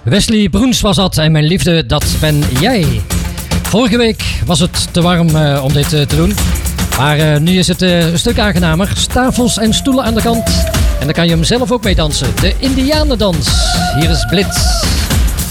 Wesley Broens was dat en mijn liefde, dat ben jij. Vorige week was het te warm om dit te doen. Maar nu is het een stuk aangenamer. Tafels en stoelen aan de kant. En dan kan je hem zelf ook mee dansen. De Indianendans. Hier is Blitz.